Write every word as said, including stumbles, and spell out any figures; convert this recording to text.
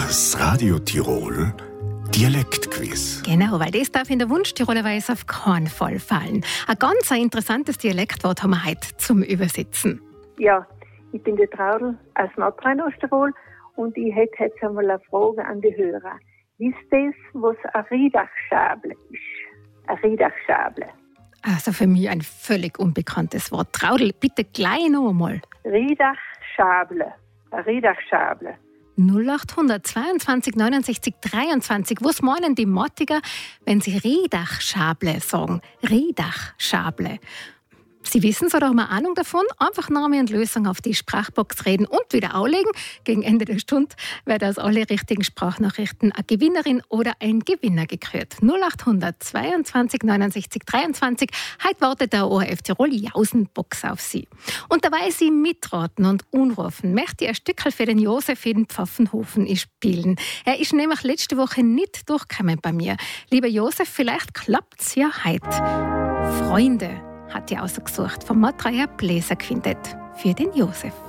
Das Radio Tirol Dialektquiz. Genau, weil das darf in der Wunsch-Tiroler-Weise auf keinen Fall fallen. Ein ganz ein interessantes Dialektwort haben wir heute zum Übersetzen. Ja, ich bin die Traudl aus Nordrhein-Osttirol und ich hätte jetzt einmal eine Frage an die Hörer. Wisst ihr, was ein Riedachschable ist? Ein Riedachschable. Also für mich ein völlig unbekanntes Wort. Traudl, bitte gleich noch einmal. Riedachschable. Ein Riedachschable. null acht zweiundzwanzig neunundsechzig dreiundzwanzig. Was meinen die Mattiger, wenn sie Riedachschable sagen? Riedachschable. Sie wissen es oder haben eine Ahnung davon? Einfach Name und Lösung auf die Sprachbox reden und wieder anlegen. Gegen Ende der Stunde wird aus alle richtigen Sprachnachrichten eine Gewinnerin oder ein Gewinner gekürt. null acht zweiundzwanzig neunundsechzig dreiundzwanzig. Heute wartet der O R F Tirol Jausenbox auf Sie. Und dabei Sie mitraten und unrufen, möchte ich ein Stückchen für den Josef in Pfaffenhofen spielen. Er ist nämlich letzte Woche nicht durchgekommen bei mir. Lieber Josef, vielleicht klappt's ja heute. Freunde hat die ausgesucht vom Matraja Bläserquintett für den Josef.